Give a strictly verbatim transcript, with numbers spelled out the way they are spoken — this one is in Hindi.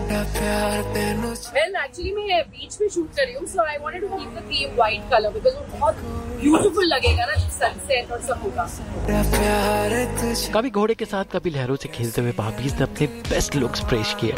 Well, actually मैं बीच में शूट कर रही हूँ, so I wanted to keep the theme white color because वो बहुत beautiful लगेगा ना sunset और सब होगा। कभी घोड़े के साथ कभी लहरों से खेलते हुए भाभीज ने अपने बेस्ट लुक्स पेश किए।